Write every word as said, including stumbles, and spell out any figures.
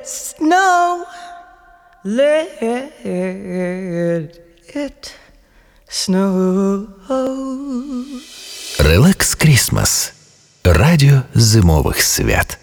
Snow, let it snow. Релакс Крісмас. Радіо зимових свят.